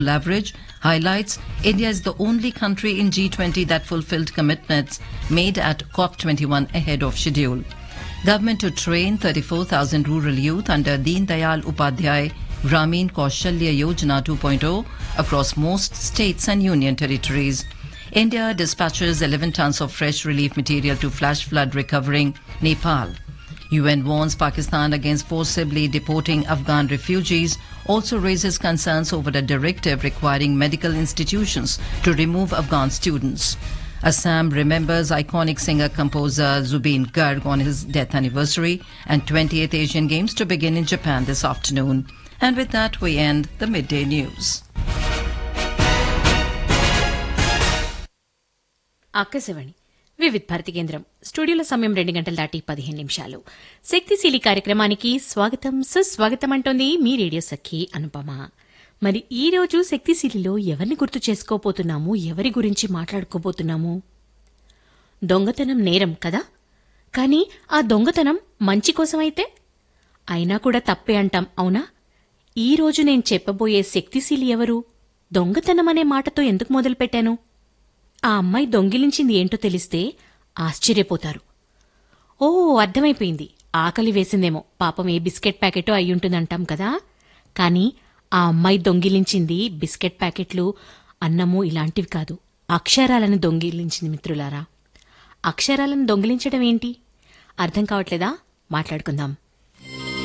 Leverage highlights India is the only country in G20 that fulfilled commitments made at COP21 ahead of schedule. Government to train 34,000 rural youth under Deen Dayal Upadhyay Gramin Kaushalya Yojana 2.0 across most states and union territories. India dispatches 11 tons of fresh relief material to flash flood recovering Nepal. UN warns Pakistan against forcibly deporting Afghan refugees, also raises concerns over a directive requiring medical institutions to remove Afghan students. Assam remembers iconic singer-composer Zubeen Garg on his death anniversary, and 28th Asian Games to begin in Japan this afternoon. And with that, we end the midday news. Akashvani వివిధ భారతి కేంద్రం స్టూడియోలో సమయం 2 గంటలు దాటి 15 నిమిషాలు. శక్తిశీలి కార్యక్రమానికి స్వాగతం సుస్వాగతం అంటోంది మీ రేడియో సఖి అనుపమ. మరి ఈ రోజు శక్తిశీలిలో ఎవరిని గుర్తు చేసుకోబోతున్నాము, ఎవరి గురించి మాట్లాడుకోబోతున్నాము? దొంగతనం నేరం కదా, కానీ ఆ దొంగతనం మంచి కోసమైతే అయినా కూడా తప్పే అంటాం, అవునా? ఈ రోజు నేను చెప్పబోయే శక్తిశీలి ఎవరు? దొంగతనం అనే మాటతో ఎందుకు మొదలుపెట్టాను? ఆ అమ్మాయి దొంగిలించింది ఏంటో తెలిస్తే ఆశ్చర్యపోతారు. ఓ, అర్థమైపోయింది, ఆకలి వేసిందేమో, పాపం ఏ బిస్కెట్ ప్యాకెటో అయ్యుంటుందంటాం కదా. కాని ఆ అమ్మాయి దొంగిలించింది బిస్కెట్ ప్యాకెట్లు, అన్నము ఇలాంటివి కాదు, అక్షరాలను దొంగిలించింది మిత్రులారా. అక్షరాలను దొంగిలించడం ఏంటి? అర్థం కావట్లేదా? మాట్లాడుకుందాం.